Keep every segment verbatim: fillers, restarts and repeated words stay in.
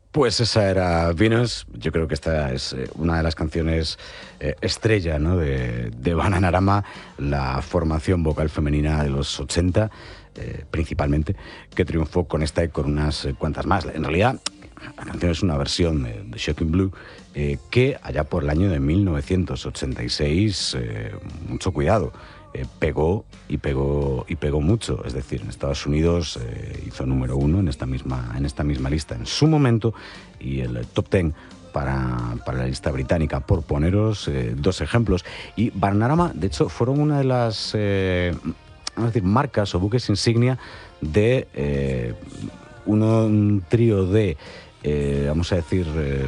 Pues esa era Venus. Yo creo que esta es eh, una de las canciones eh, estrella, ¿no?, de, de Bananarama, la formación vocal femenina de los ochenta, eh, principalmente, que triunfó con esta y con unas eh, cuantas más. En realidad, la canción es una versión de, de Shocking Blue, eh, que allá por el año de mil novecientos ochenta y seis, eh, mucho cuidado, eh, pegó y pegó y pegó mucho. Es decir, en Estados Unidos eh, hizo número uno en esta misma en esta misma lista en su momento, y el top ten para, para la lista británica, por poneros eh, dos ejemplos. Y Bananarama, de hecho, fueron una de las eh, vamos a decir, marcas o buques insignia de eh, uno, un trío de eh, vamos a decir eh,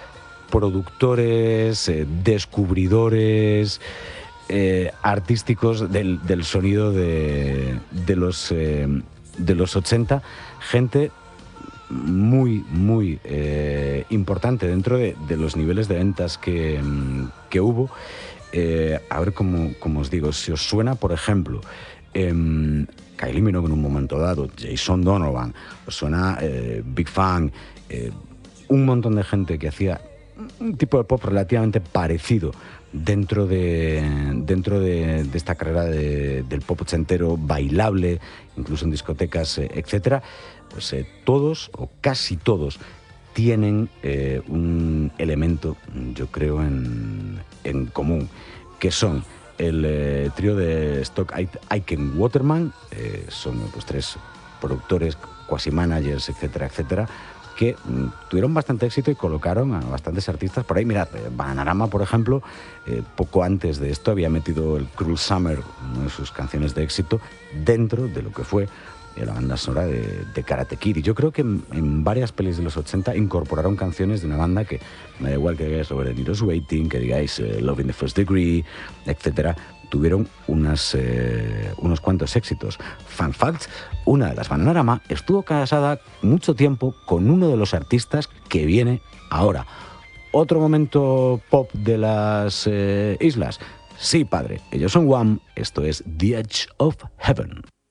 productores, eh, descubridores Eh, artísticos del, del sonido de, de, los, eh, de los ochenta, gente muy, muy eh, importante dentro de, de los niveles de ventas que, que hubo. Eh, a ver cómo, cómo os digo, si os suena, por ejemplo, eh, Kylie Minogue en un momento dado, Jason Donovan, os suena eh, Big Fang, eh, un montón de gente que hacía un tipo de pop relativamente parecido dentro de, dentro de, de esta carrera de, del pop ochentero, bailable, incluso en discotecas, eh, etcétera. Pues eh, todos, o casi todos, tienen eh, un elemento, yo creo, en, en común, que son el eh, trío de Stock Aitken Waterman, eh, son pues tres productores, quasi managers, etcétera, etcétera, que mm, tuvieron bastante éxito y colocaron a bastantes artistas por ahí. Mirad, eh, Bananarama, por ejemplo, eh, poco antes de esto había metido el Cruel Summer, una de sus canciones de éxito, dentro de lo que fue eh, la banda sonora de, de Karate Kid. Y yo creo que en, en varias pelis de los ochenta incorporaron canciones de una banda que, me da igual que digáis sobre Nero's Waiting, que digáis eh, Love in the First Degree, etcétera, tuvieron unas, eh, unos cuantos éxitos. Fun fact, una de las Bananarama estuvo casada mucho tiempo con uno de los artistas que viene ahora. Otro momento pop de las eh, islas. Sí, padre, ellos son Wham, esto es The Edge of Heaven.